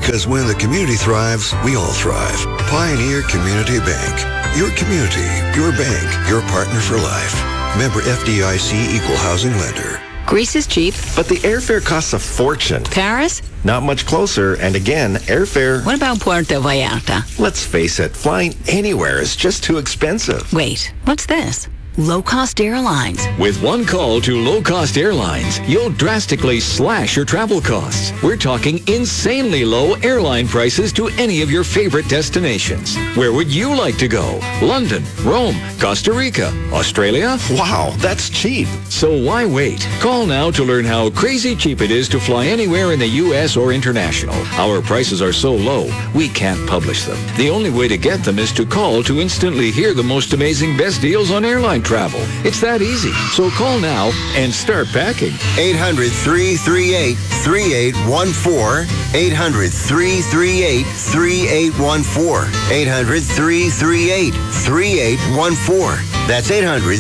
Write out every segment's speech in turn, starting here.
Because when the community thrives, we all thrive. Pioneer Community Bank. Your community, your bank, your partner for life. Member FDIC Equal Housing Lender. Greece is cheap. But the airfare costs a fortune. Paris? Not much closer, and again, airfare... What about Puerto Vallarta? Let's face it, flying anywhere is just too expensive. Wait, what's this? Low-cost airlines. With one call to low-cost airlines, you'll drastically slash your travel costs. We're talking insanely low airline prices to any of your favorite destinations. Where would you like to go? London, Rome, Costa Rica, Australia? Wow, that's cheap. So why wait? Call now to learn how crazy cheap it is to fly anywhere in the U.S. or international. Our prices are so low, we can't publish them. The only way to get them is to call to instantly hear the most amazing best deals on airline travel. It's that easy. So call now and start packing. 800-338-3814. 800-338-3814. 800-338-3814. That's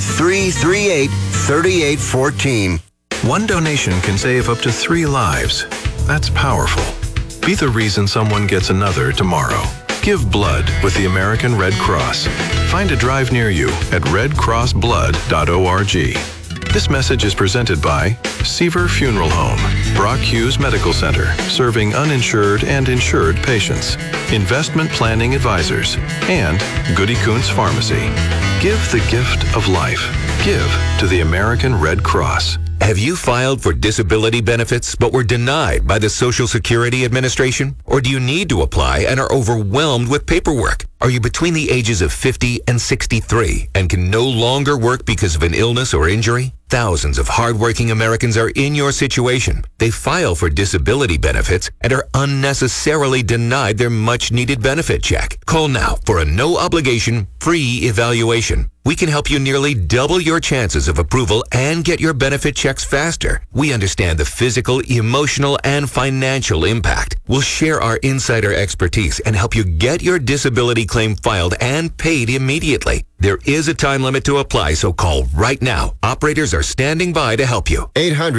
800-338-3814. One donation can save up to 3 lives. That's powerful. Be the reason someone gets another tomorrow. Give blood with the American Red Cross. Find a drive near you at redcrossblood.org. This message is presented by Seaver Funeral Home, Brock Hughes Medical Center, serving uninsured and insured patients, Investment Planning Advisors, and Goody Kuntz Pharmacy. Give the gift of life. Give to the American Red Cross. Have you filed for disability benefits but were denied by the Social Security Administration? Or do you need to apply and are overwhelmed with paperwork? Are you between the ages of 50 and 63 and can no longer work because of an illness or injury? Thousands of hardworking Americans are in your situation. They file for disability benefits and are unnecessarily denied their much-needed benefit check. Call now for a no-obligation, free evaluation. We can help you nearly double your chances of approval and get your benefit checks faster. We understand the physical, emotional, and financial impact. We'll share our insider expertise and help you get your disability claim filed and paid immediately. There is a time limit to apply, so call right now. Operators are standing by to help you.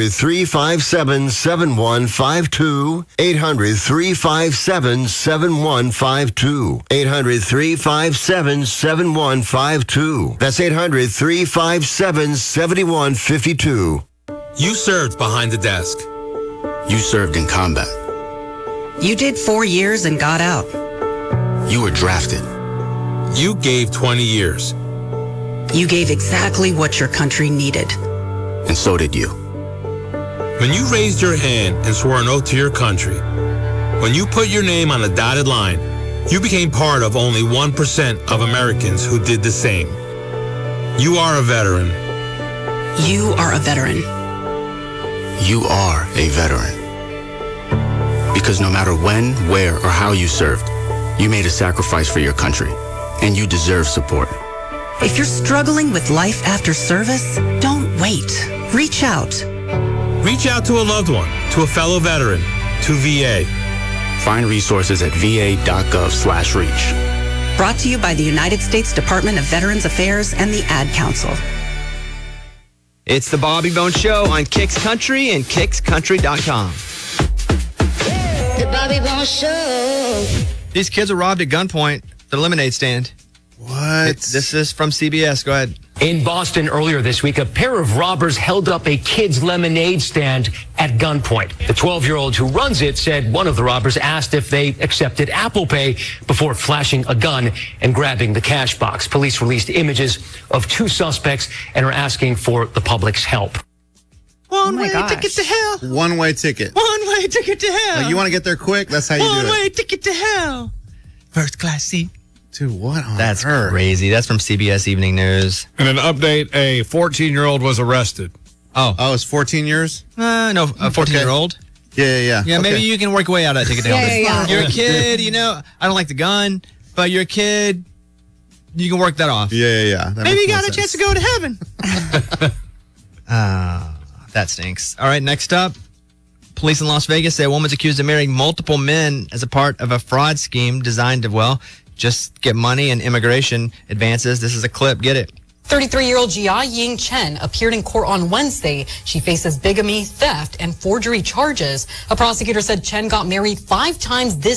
800-357-7152. 800-357-7152. 800-357-7152. That's 800-357-7152. You served behind the desk. You served in combat. You did 4 years and got out. You were drafted. You gave 20 years. You gave exactly what your country needed. And so did you. When you raised your hand and swore an oath to your country, when you put your name on a dotted line, you became part of only 1% of Americans who did the same. You are a veteran. You are a veteran. You are a veteran. Because no matter when, where, or how you served, you made a sacrifice for your country, and you deserve support. If you're struggling with life after service, don't wait. Reach out. Reach out to a loved one, to a fellow veteran, to VA. Find resources at va.gov/reach. Brought to you by the United States Department of Veterans Affairs and the Ad Council. It's the Bobby Bones Show on Kicks Country and KicksCountry.com. The Bobby Bones Show. These kids were robbed at gunpoint at the lemonade stand. What? This is from CBS. Go ahead. In Boston earlier this week, a pair of robbers held up a kid's lemonade stand at gunpoint. The 12-year-old who runs it said one of the robbers asked if they accepted Apple Pay before flashing a gun and grabbing the cash box. Police released images of 2 suspects and are asking for the public's help. One-way ticket to hell. One-way ticket. One-way ticket to hell. Like, you want to get there quick? That's how you do it. One-way ticket to hell. First class seat. Dude, what on That's earth? crazy. That's from CBS Evening News. And an update, a 14-year-old was arrested. Oh, it's 14 years? No, a 14-year-old. Yeah. Yeah, maybe Okay. you can work your way out of that ticket to hell. Yeah. You're a kid, I don't like the gun, but you're a kid. You can work that off. Yeah. That Maybe makes you more got a chance sense. to go to heaven. That stinks. All right, next up. Police in Las Vegas say a woman's accused of marrying multiple men as a part of a fraud scheme designed to, just get money and immigration advances. This is a clip. Get it. 33-year-old Jia Ying Chen appeared in court on Wednesday. She faces bigamy, theft, and forgery charges. A prosecutor said Chen got married 5 times this